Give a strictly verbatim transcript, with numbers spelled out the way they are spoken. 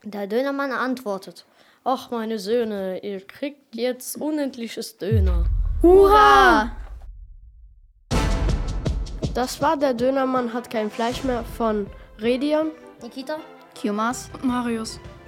Der Dönermann antwortet: Ach, meine Söhne, ihr kriegt jetzt unendliches Döner. Hurra! Das war Der Dönermann hat kein Fleisch mehr von Redion, Nikita, Kiomas, Marius.